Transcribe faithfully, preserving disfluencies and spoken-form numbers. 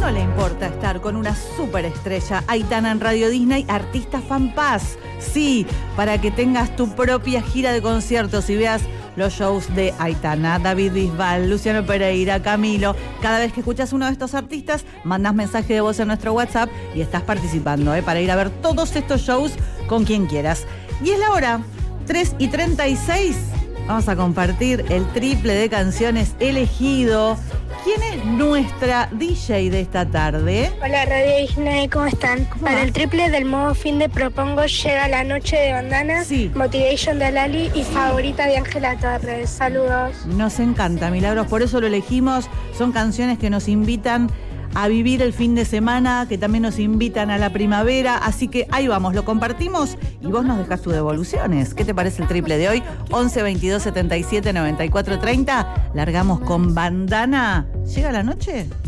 no le importa estar con una superestrella, Aitana en Radio Disney, artista fanpaz. Sí, para que tengas tu propia gira de conciertos y veas los shows de Aitana, David Bisbal, Luciano Pereira, Camilo. Cada vez que escuchas uno de estos artistas, mandás mensaje de voz en nuestro WhatsApp y estás participando, ¿eh? Para ir a ver todos estos shows con quien quieras. Y es la hora, tres y treinta y seis. Vamos a compartir el triple de canciones elegido. ¿Quién es nuestra D J de esta tarde? Hola Radio Disney, ¿cómo están? ¿Cómo Para va? el triple del modo fin de propongo Llega la noche de Bandana, Sí. Motivation de Lali y Favorita de Ángela Torres. Saludos. Nos encanta, Milagros, por eso lo elegimos. Son canciones que nos invitan a vivir el fin de semana, que también nos invitan a la primavera, así que ahí vamos, lo compartimos y vos nos dejás tus devoluciones. ¿Qué te parece el triple de hoy? once, veintidós, setenta y siete, noventa y cuatro, treinta. Largamos con Bandana. ¿Llega la noche?